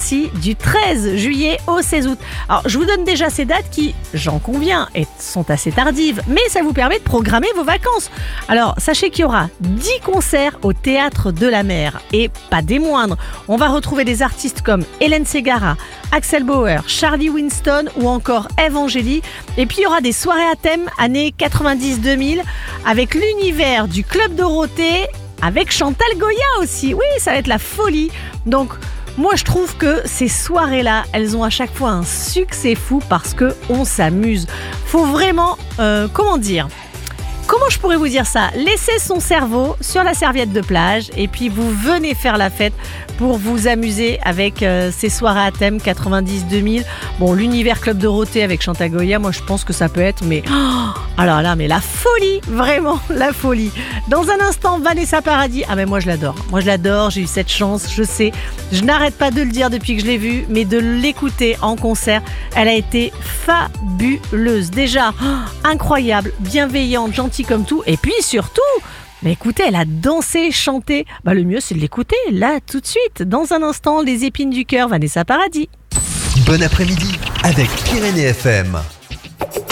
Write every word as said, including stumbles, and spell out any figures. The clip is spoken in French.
Bercy du treize juillet au seize août. Alors, je vous donne déjà ces dates qui, j'en conviens, sont assez tardives, mais ça vous permet de programmer vos vacances. Alors, sachez qu'il y aura dix concerts au Théâtre de la Mer, et pas des moindres. On va retrouver des artistes comme Hélène Ségara, Axel Bauer, Charlie Winston ou encore Eve Angéli. Et puis, il y aura des soirées à thème années quatre-vingt-dix deux mille avec l'univers du Club Dorothée, avec Chantal Goya aussi. Oui, ça va être la folie. Donc, moi, je trouve que ces soirées-là, elles ont à chaque fois un succès fou parce qu'on s'amuse. Faut vraiment, euh, comment dire Comment je pourrais vous dire ça ? Laissez son cerveau sur la serviette de plage et puis vous venez faire la fête pour vous amuser avec euh, ces soirées à thème quatre-vingt-dix deux mille. Bon, l'univers Club Dorothée avec Chantal Goya, moi je pense que ça peut être, mais oh, alors là, mais la folie, vraiment la folie. Dans un instant, Vanessa Paradis. Ah mais moi je l'adore, moi je l'adore, j'ai eu cette chance, je sais. Je n'arrête pas de le dire depuis que je l'ai vue, mais de l'écouter en concert, elle a été fabuleuse. Déjà, oh, incroyable, bienveillante, gentille comme tout, et puis surtout, mais écoutez, elle a dansé, chanté. Bah le mieux c'est de l'écouter là tout de suite. Dans un instant, les épines du cœur, Vanessa Paradis. Bon après-midi avec Pyrénées F M.